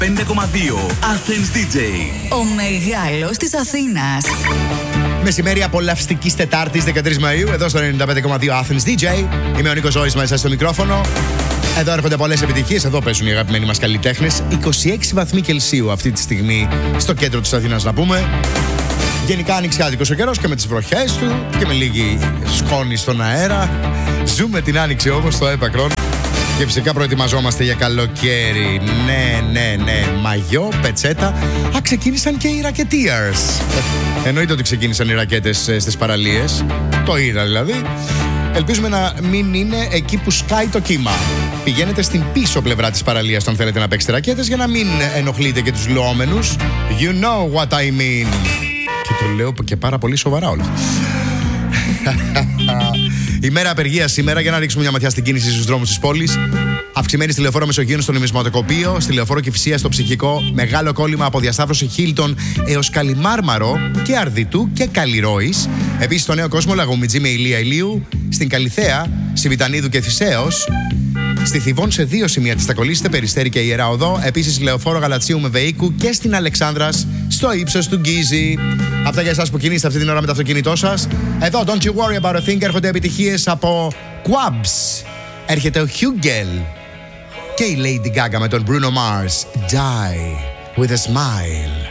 5,2 Athens DJ. Ο μεγάλος της Αθήνας. Μεσημέρι απολαυστικής Τετάρτης 13 Μαΐου, εδώ στο 95,2 Athens DJ. Είμαι ο Νίκος Ζώης μέσα στο μικρόφωνο. Εδώ έρχονται πολλές επιτυχίες, εδώ παίζουν οι αγαπημένοι μας καλλιτέχνες. 26 βαθμοί Κελσίου αυτή τη στιγμή στο κέντρο της Αθήνας, να πούμε. Γενικά ανοιξιάτικος ο καιρός και με τις βροχές του και με λίγη σκόνη στον αέρα. Ζούμε την άνοιξη όμως στο έπακρον. Και φυσικά προετοιμαζόμαστε για καλοκαίρι. Ναι, μαγιό, πετσέτα. Ξεκίνησαν και οι Racketeers. Εννοείται ότι ξεκίνησαν οι ρακέτες στις παραλίες. Το είδα δηλαδή. Ελπίζουμε να μην είναι εκεί που σκάει το κύμα. Πηγαίνετε στην πίσω πλευρά της παραλίας αν θέλετε να παίξετε ρακέτες, για να μην ενοχλείτε και τους λοόμενους. You know what I mean. Και το λέω και πάρα πολύ σοβαρά όλα. Ημέρα απεργίας σήμερα, για να ρίξουμε μια ματιά στην κίνηση στους δρόμους της πόλης. Αυξημένη στη λεωφόρο Μεσογείων στο νομισματοκοπείο, στη λεωφόρο Κηφισίας στο Ψυχικό, μεγάλο κόλλημα από διασταύρωση Χίλτον έως Καλιμάρμαρο και Αρδιτού και Καλλιρόης. Επίσης στο Νέο Κόσμο Λαγομιτζή με Ηλία Ηλίου, στην Καλιθέα, Σιβιτανίδου και Θησέως. Στη Θηβών σε 2 σημεία της θα κολλήσετε, Περιστέρη και Ιερά Οδό. Επίσης λεωφόρο Γαλατσίου με Βεϊκού και στην Αλεξάνδρας στο ύψος του Γκίζη. Αυτά για εσάς που κινείστε αυτή την ώρα με το αυτοκίνητό σας. Εδώ, don't you worry about a thing, έρχονται επιτυχίες από Quabs. Έρχεται ο Hugel και η Lady Gaga με τον Bruno Mars. Die with a smile.